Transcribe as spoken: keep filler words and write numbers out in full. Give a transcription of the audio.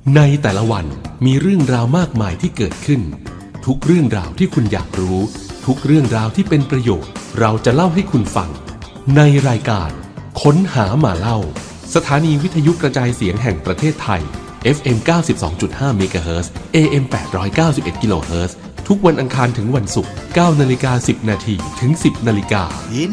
ในแต่ละวันมีเรื่องราวมากมายที่เกิดขึ้นทุกเรื่องราวที่คุณอยากรู้ทุกเรื่องราวที่เป็นประโยชน์เราจะเล่าให้คุณฟังในรายการค้นหามาเล่าสถานีวิทยุกระจายเสียงแห่งประเทศไทย เอฟ เอ็ม เก้าสิบสองจุดห้า เมกะเฮิรตซ์ เอ เอ็ม แปดร้อยเก้าสิบเอ็ด กิโลเฮิรตซ์ทุกวันอังคารถึงวันศุกร์ เก้านาฬิกาสิบนาทีถึง สิบนาฬิกา